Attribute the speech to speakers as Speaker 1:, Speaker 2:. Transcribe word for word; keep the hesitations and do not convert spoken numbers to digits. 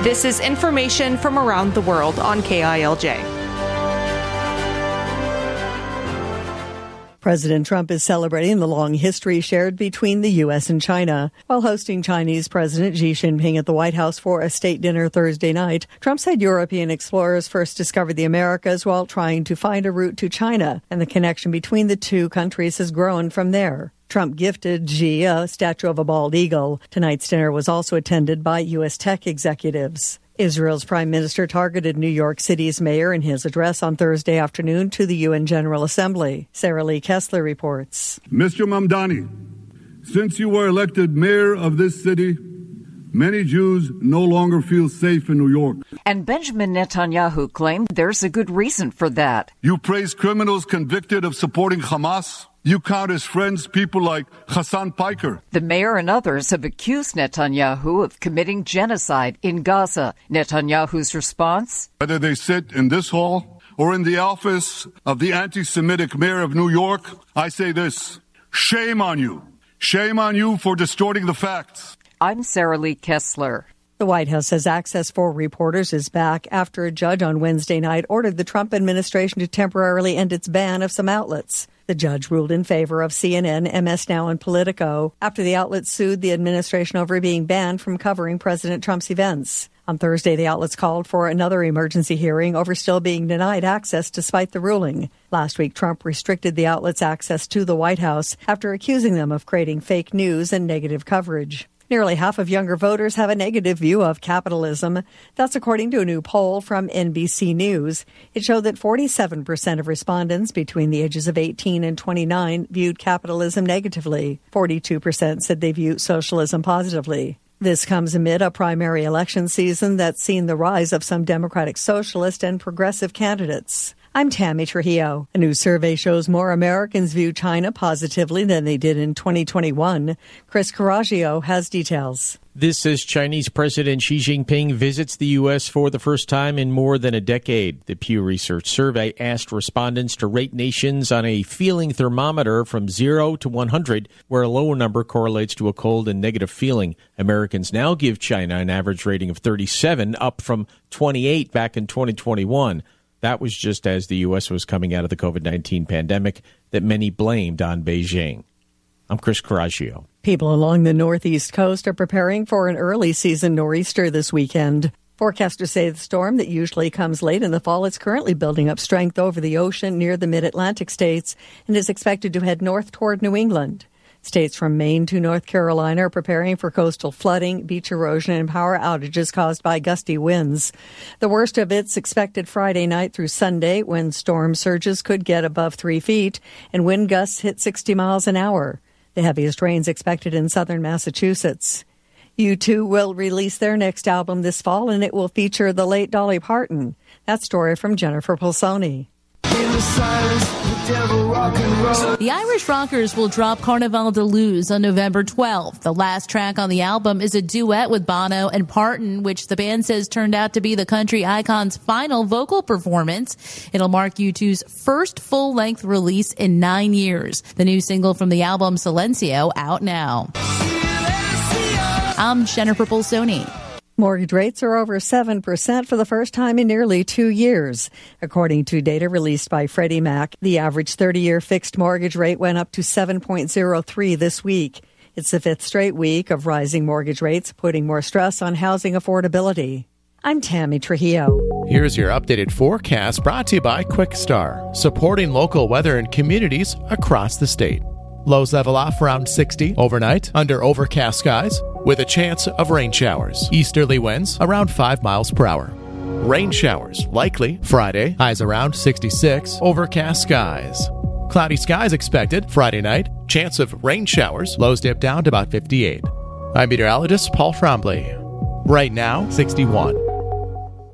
Speaker 1: This is information from around the world on K I L J.
Speaker 2: President Trump is celebrating the long history shared between the U S and China. While hosting Chinese President Xi Jinping at the White House for a state dinner Thursday night, Trump said European explorers first discovered the Americas while trying to find a route to China, and the connection between the two countries has grown from there. Trump gifted Xi a statue of a bald eagle. Tonight's dinner was also attended by U S tech executives. Israel's prime minister targeted New York City's mayor in his address on Thursday afternoon to the U N General Assembly. Sarah Lee Kessler reports.
Speaker 3: Mister Mamdani, since you were elected mayor of this city, many Jews no longer feel safe in New York.
Speaker 4: And Benjamin Netanyahu claimed there's a good reason for that.
Speaker 3: You praise criminals convicted of supporting Hamas. You count as friends people like Hassan Piker.
Speaker 4: The mayor and others have accused Netanyahu of committing genocide in Gaza. Netanyahu's response?
Speaker 3: Whether they sit in this hall or in the office of the anti-Semitic mayor of New York, I say this: shame on you. Shame on you for distorting the facts.
Speaker 4: I'm Sarah Lee Kessler.
Speaker 2: The White House says access for reporters is back after a judge on Wednesday night ordered the Trump administration to temporarily end its ban of some outlets. The judge ruled in favor of C N N, M S Now, and Politico after the outlets sued the administration over being banned from covering President Trump's events. On Thursday, the outlets called for another emergency hearing over still being denied access despite the ruling. Last week, Trump restricted the outlets' access to the White House after accusing them of creating fake news and negative coverage. Nearly half of younger voters have a negative view of capitalism. That's according to a new poll from N B C News. It showed that forty-seven percent of respondents between the ages of eighteen and twenty-nine viewed capitalism negatively. forty-two percent said they view socialism positively. This comes amid a primary election season that's seen the rise of some Democratic Socialist and progressive candidates. I'm Tammy Trujillo. A new survey shows more Americans view China positively than they did in twenty twenty-one. Chris Coraggio has details.
Speaker 5: This as Chinese President Xi Jinping visits the U S for the first time in more than a decade. The Pew Research survey asked respondents to rate nations on a feeling thermometer from zero to one hundred, where a lower number correlates to a cold and negative feeling. Americans now give China an average rating of thirty-seven, up from twenty-eight back in twenty twenty-one. That was just as the U S was coming out of the covid nineteen pandemic that many blamed on Beijing. I'm Chris Coraggio.
Speaker 2: People along the northeast coast are preparing for an early season nor'easter this weekend. Forecasters say the storm that usually comes late in the fall is currently building up strength over the ocean near the mid-Atlantic states and is expected to head north toward New England. States from Maine to North Carolina are preparing for coastal flooding, beach erosion, and power outages caused by gusty winds. The worst of it's expected Friday night through Sunday, when storm surges could get above three feet and wind gusts hit sixty miles an hour. The heaviest rains expected in southern Massachusetts. U two will release their next album this fall, and it will feature the late Dolly Parton. That story from Jennifer Pulsoni.
Speaker 6: The Irish Rockers will drop Carnival de Luz on November twelfth. The last track on the album is a duet with Bono and Parton, which the band says turned out to be the country icon's final vocal performance. It'll mark U two's first full-length release in nine years. The new single from the album, Silencio, out now. I'm Jennifer Pulsoni.
Speaker 2: Mortgage rates are over seven percent for the first time in nearly two years. According to data released by Freddie Mac, the average thirty-year fixed mortgage rate went up to seven point zero three this week. It's the fifth straight week of rising mortgage rates, putting more stress on housing affordability. I'm Tammy Trujillo.
Speaker 7: Here's your updated forecast brought to you by QuickStar, supporting local weather in communities across the state. Lows level off around sixty overnight under overcast skies with a chance of rain showers. Easterly winds around five miles per hour. Rain showers likely Friday, highs around sixty-six, overcast skies. Cloudy skies expected Friday night, chance of rain showers, lows dip down to about fifty-eight. I'm meteorologist Paul Trombley. Right now, sixty-one.